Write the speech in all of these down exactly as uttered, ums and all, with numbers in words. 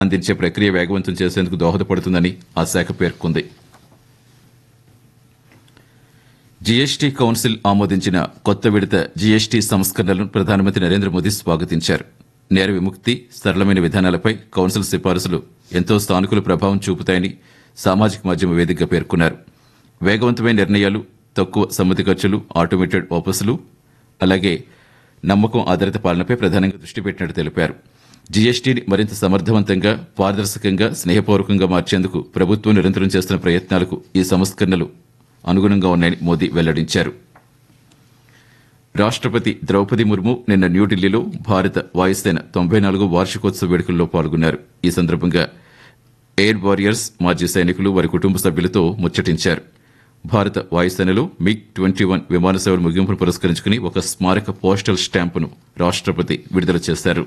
అందించే ప్రక్రియ వేగవంతం చేసేందుకు దోహదపడుతుందని ఆ శాఖ పేర్కొంది. జీఎస్టీ కౌన్సిల్ ఆమోదించిన కొత్త విడత జీఎస్టీ సంస్కరణలను ప్రధానమంత్రి నరేంద్ర మోదీ స్వాగతించారు. నేర విముక్తి, సరళమైన విధానాలపై కౌన్సిల్ సిఫారసులు ఎంతో సానుకూల ప్రభావం చూపుతాయని సామాజిక మాధ్యమ వేదికగా పేర్కొన్నారు. వేగవంతమైన నిర్ణయాలు, తక్కువ సమ్మతి ఖర్చులు, ఆటోమేటెడ్ వాపసులు, అలాగే నమ్మకం ఆధారిత పాలనపై ప్రధానంగా దృష్టి పెట్టినట్టు తెలిపారు. జీఎస్టీని మరింత సమర్థవంతంగా, పారదర్శకంగా, స్నేహపూర్వకంగా మార్చేందుకు ప్రభుత్వం నిరంతరం చేస్తున్న ప్రయత్నాలకు ఈ సంస్కరణలు అనుగుణంగా ఉన్నాయని మోదీ వెల్లడించారు. రాష్టపతి ద్రౌపది ముర్ము నిన్న న్యూఢిల్లీలో భారత వాయుసేన తొంభై నాలుగో వార్షికోత్సవ వేడుకల్లో పాల్గొన్నారు. ఈ సందర్భంగా ఎయిర్ వారియర్స్, మాజీ సైనికులు, వారి కుటుంబ సభ్యులతో ముచ్చటించారు. భారత వాయుసేనలో మిగ్ ట్వంటీ వన్ విమాన సేవల ముగింపును పురస్కరించుకుని ఒక స్మారక పోస్టల్ స్టాంపును రాష్టపతి విడుదల చేశారు.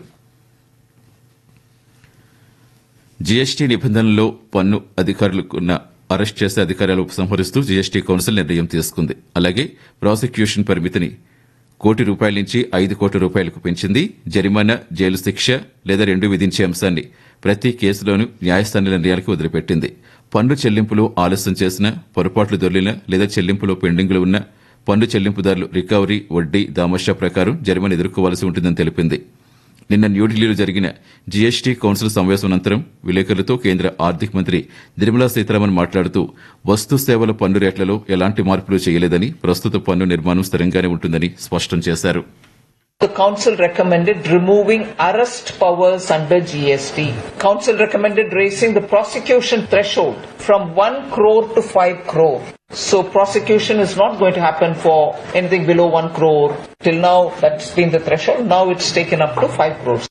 జీఎస్టీ నిబంధనల్లో పన్ను అధికారులకున్న అరెస్ట్ చేసే అధికారాలు ఉపసంహరిస్తూ జీఎస్టీ కౌన్సిల్ నిర్ణయం తీసుకుంది. అలాగే ప్రాసిక్యూషన్ పరిమితిని కోటి రూపాయల నుంచి ఐదు కోట్ల రూపాయలకు పెంచింది. జరిమానా, జైలు శిక్ష లేదా రెండూ విధించే అంశాన్ని ప్రతి కేసులోనూ న్యాయస్థాన నిర్ణయాలకు వదిలిపెట్టింది. పన్ను చెల్లింపులో ఆలస్యం చేసిన, పొరపాట్లు దొర్లిన లేదా చెల్లింపులో పెండింగ్లు ఉన్న పన్ను చెల్లింపుదారులు రికవరీ, వడ్డీ, దామాషా ప్రకారం జరిమానా ఎదుర్కోవాల్సి ఉంటుందని తెలిపింది. నిన్న న్యూఢిల్లీలో జరిగిన జీఎస్టీ కౌన్సిల్ సమావేశం అనంతరం విలేకరులతో కేంద్ర ఆర్థిక మంత్రి నిర్మలా సీతారామన్ మాట్లాడుతూ వస్తు సేవల పన్ను రేట్లలో ఎలాంటి మార్పులు చేయలేదని, ప్రస్తుత పన్ను నిర్మాణం స్థిరంగానే ఉంటుందని స్పష్టం చేశారు. The Council recommended removing arrest powers under G S T. Council recommended raising the prosecution threshold from one crore to five crore. So prosecution is not going to happen for anything below one crore. Till now, that's been the threshold. Now it's taken up to five crores.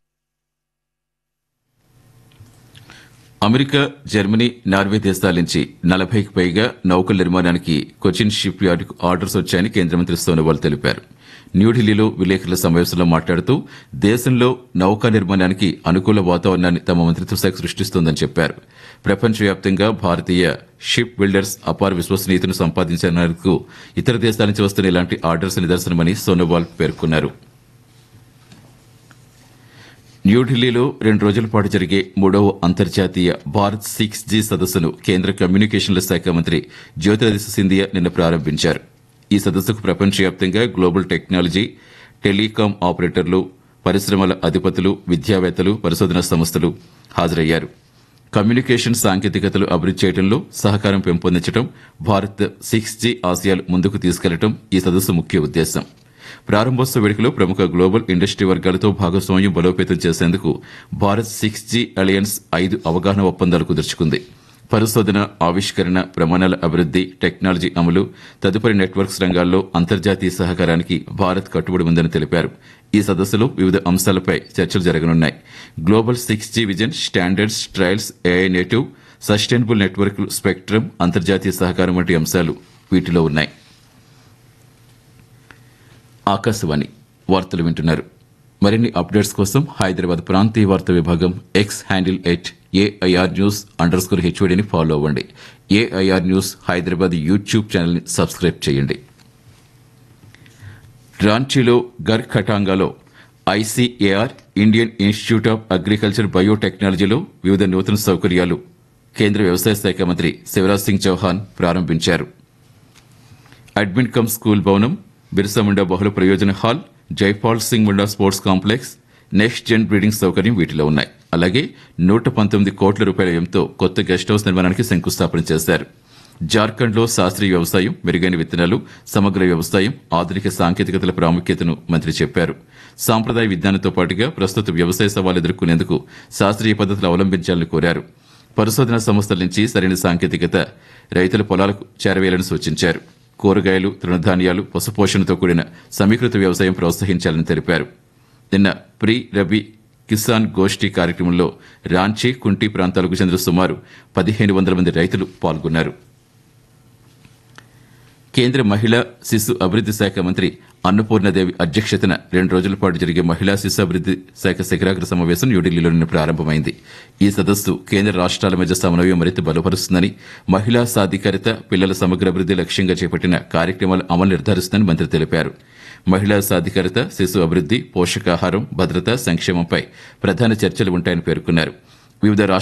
America, Germany, Norway దేశాల నుంచి నలభైకి పైగా నౌకల నిర్మాణానికి Cochin ship యార్డుకు orders వచ్చాయని కేంద్ర మంత్రి సోనోవాల్ తెలిపారు. న్యూఢిల్లీలో విలేకరుల సమావేశంలో మాట్లాడుతూ దేశంలో నౌకా నిర్మాణానికి అనుకూల వాతావరణాన్ని తమ మంత్రిత్వ శాఖ సృష్టిస్తోందని చెప్పారు. ప్రపంచవ్యాప్తంగా భారతీయ షిప్ బిల్డర్స్ అపార విశ్వసనీయతను సంపాదించినందుకు ఇతర దేశాల నుంచి వస్తున్న ఇలాంటి ఆర్డర్స్ నిదర్శనమని సోనోవాల్ పేర్కొన్నారు. న్యూఢిల్లీలో రెండు రోజుల పాటు జరిగే మూడవ అంతర్జాతీయ భారత్ సిక్స్ జీ సదస్సును కేంద్ర కమ్యూనికేషన్ల శాఖ మంత్రి జ్యోతిరాదిత్య సింధియా నిన్న ప్రారంభించారు. ఈ సదస్సుకు ప్రపంచవ్యాప్తంగా గ్లోబల్ టెక్నాలజీ, టెలికాం ఆపరేటర్లు, పరిశ్రమల అధిపతులు, విద్యావేత్తలు, పరిశోధనా సంస్థలు హాజరయ్యారు. కమ్యూనికేషన్ సాంకేతికతలు అభివృద్ది చేయడంలో సహకారం పెంపొందించడం, భారత్ సిక్స్ జీ ఆశయాలు ముందుకు తీసుకెళ్లడం ఈ సదస్సు ముఖ్య ఉద్దేశం. ప్రారంభోత్సవ వేడుకలో ప్రముఖ గ్లోబల్ ఇండస్ట్రీ వర్గాలతో భాగస్వామ్యం బలోపేతం చేసేందుకు భారత్ సిక్స్ జీ అలయన్స్ ఐదు అవగాహన ఒప్పందాలు కుదుర్చుకుంది. పరిశోధన, ఆవిష్కరణ, ప్రమాణాల అభివృద్ది, టెక్నాలజీ అమలు, తదుపరి నెట్వర్క్స్ రంగాల్లో అంతర్జాతీయ సహకారానికి భారత్ కట్టుబడి ఉందని తెలిపారు. ఈ సదస్సులో వివిధ అంశాలపై చర్చలు జరగనున్నాయి. Global six G vision, standards, trials, AI native, sustainable network spectrum, అంతర్జాతీయ సహకారం వంటి అంశాలు వీటిలో ఉన్నాయి. ఆకాశవాణి వార్తలు వింటున్నారు. మరిన్ని అప్డేట్స్ కోసం హైదరాబాద్ ప్రాంతీయ వార్తా విభాగం X handle at AIR news under score హెచ్ఓడిని follow అవ్వండి. ఏఐఆర్ న్యూస్ హైదరాబాద్ యూట్యూబ్ ఛానల్ని సబ్స్క్రైబ్ చేయండి. రాంచీలో గర్ ఖటాంగాలో ICAR, Indian institute of agriculture బయోటెక్నాలజీలో వివిధ నూతన సౌకర్యాలు కేంద్ర వ్యవసాయ శాఖ మంత్రి శివరాజ్ సింగ్ చౌహాన్ ప్రారంభించారు. అడ్మిన్ కమ్ స్కూల్ భవనం, బిర్సా ముండా బహుళ ప్రయోజన hall, Jaipal Singh Munda sports complex, next gen breeding సౌకర్యం వీటిలో ఉన్నాయి. అలాగే నూట పంతొమ్మిది కోట్ల రూపాయల వ్యయంతో కొత్త గెస్ట్ హౌస్ నిర్మాణానికి శంకుస్థాపన చేశారు. జార్ఖండ్లో శాస్త్రీయ వ్యవసాయం, మెరుగైన విత్తనాలు, సమగ్ర వ్యవసాయం, ఆధునిక సాంకేతికతల ప్రాముఖ్యతను మంత్రి చెప్పారు. సాంప్రదాయ విజ్ఞానంతో పాటుగా ప్రస్తుత వ్యవసాయ సవాలు ఎదుర్కొనేందుకు శాస్త్రీయ పద్ధతులు అవలంబించాలని కోరారు. పరిశోధనా సంస్థల నుంచి సరైన సాంకేతికత రైతుల పొలాలకు చేరవేయాలని సూచించారు. కూరగాయలు, తృణధాన్యాలు, పశుపోషణతో కూడిన సమీకృత వ్యవసాయం ప్రోత్సహించాలని తెలిపారు. నిన్న ప్రీ రబీ కిసాన్ గోష్ఠి కార్యక్రమంలో రాంచీ, కుంటి ప్రాంతాలకు చెందిన సుమారు పదిహేను వందల మంది రైతులు పాల్గొన్నారు. కేంద్ర మహిళా శిశు అభివృద్ది శాఖ మంత్రి అన్నపూర్ణదేవి అధ్యక్షతన రెండు రోజుల పాటు జరిగే మహిళా శిశు అభివృద్ది శాఖ శిఖరాగ్ర సమావేశం న్యూఢిల్లీలో నిన్న ప్రారంభమైంది. ఈ సదస్సు కేంద్ర రాష్ట్రాల మధ్య సమన్వయం మరింత బలపరుస్తుందని, మహిళా సాధికారిత, పిల్లల సమగ్ర అభివృద్ది లక్ష్యంగా చేపట్టిన కార్యక్రమాల అమలు నిర్ధారిస్తుందని మంత్రి తెలిపారు. మహిళా సాధికారిత, శిశు అభివృద్ది, పోషకాహారం, భద్రత, సంక్షేమంపై ప్రధాన చర్చలు ఉంటాయని పేర్కొన్నారు. వివిధ